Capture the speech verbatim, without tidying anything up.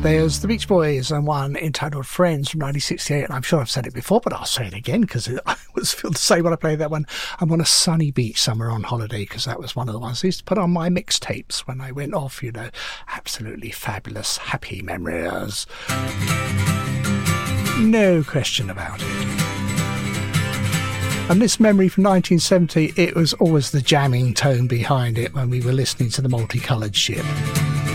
There's the Beach Boys and one entitled Friends from nineteen sixty-eight. And I'm sure I've said it before, but I'll say it again because I always feel the same when I play that one. I'm on a sunny beach somewhere on holiday because that was one of the ones I used to put on my mixtapes when I went off, you know. Absolutely fabulous, happy memories. No question about it. And this memory from nineteen seventy, it was always the jamming tone behind it when we were listening to the Multicoloured Ship.